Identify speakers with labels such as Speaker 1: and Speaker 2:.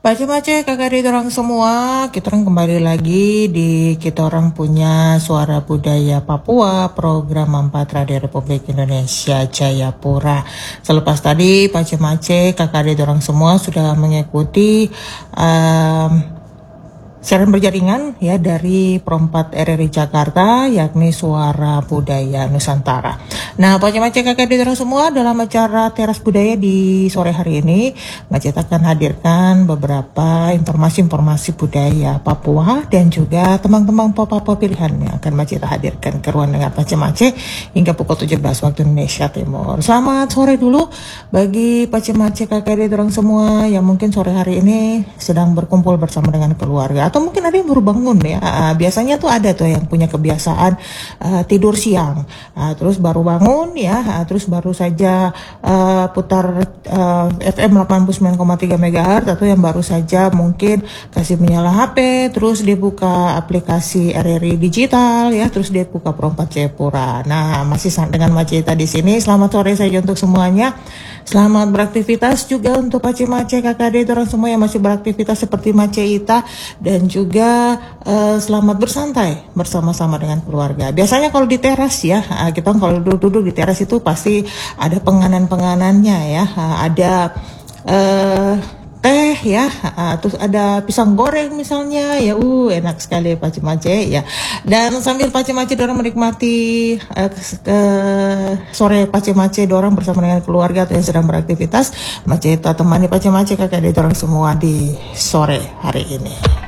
Speaker 1: Baca-baca kakak adik orang semua, kita orang kembali lagi di kita orang punya Suara Budaya Papua, program 4 Radio Republik Indonesia Jayapura. Selepas tadi baca-baca kakak adik orang semua sudah mengikuti siaran berjaringan ya dari Pro4 RRI Jakarta, yakni Suara Budaya Nusantara. Nah, Macet kakak adik semua, dalam acara Teras Budaya di sore hari ini, Macet akan hadirkan beberapa informasi-informasi budaya Papua dan juga teman-teman Papua pilihan yang akan Macet hadirkan ke ruang dengar Macet hingga pukul 17 waktu Indonesia Timur. Selamat sore dulu bagi Macet kakak adik semua yang mungkin sore hari ini sedang berkumpul bersama dengan keluarga, atau mungkin ada yang baru bangun ya. Biasanya tuh ada tuh yang punya kebiasaan tidur siang, terus baru bangun ya, terus baru saja putar FM 89,3 MHz, atau yang baru saja mungkin kasih menyala HP, terus dia buka aplikasi RRI digital ya, terus dia buka Pro4 Jayapura. Nah, masih dengan Maceta di sini. Selamat sore saja untuk semuanya. Selamat beraktivitas juga untuk Macet kakak adik orang semua yang masih beraktivitas seperti Maceta, dan juga selamat bersantai bersama-sama dengan keluarga. Biasanya kalau di teras ya, kita kalau duduk-duduk di teras itu pasti ada penganan-penganannya ya, ada teh ya, terus ada pisang goreng misalnya ya, enak sekali Macet ya. Dan sambil Macet orang menikmati sore Macet orang bersama dengan keluarga atau yang sedang beraktivitas, Macet temani Macet kakak adik orang semua di sore hari ini.